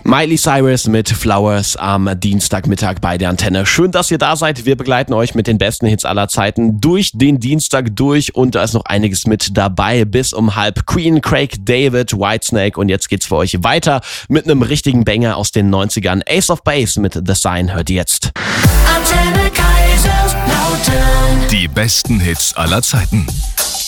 Miley Cyrus mit Flowers am Dienstagmittag bei der Antenne. Schön, dass ihr da seid. Wir begleiten euch mit den besten Hits aller Zeiten durch den Dienstag durch und da ist noch einiges mit dabei. Bis um halb Queen, Craig David, Whitesnake und jetzt geht's für euch weiter mit einem richtigen Banger aus den 90ern. Ace of Base mit The Sign hört ihr jetzt. Antenne Kaiserslautern. Die besten Hits aller Zeiten.